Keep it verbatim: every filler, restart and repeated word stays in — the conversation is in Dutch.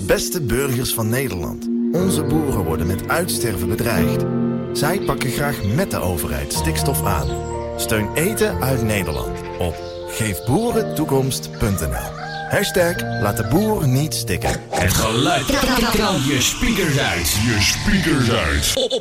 Beste burgers van Nederland. Onze boeren worden met uitsterven bedreigd. Zij pakken graag met de overheid stikstof aan. Steun eten uit Nederland op geef boeren toekomst punt n l. Hashtag laat de boer niet stikken. Het geluid. Knal je speakers uit. Je speakers uit.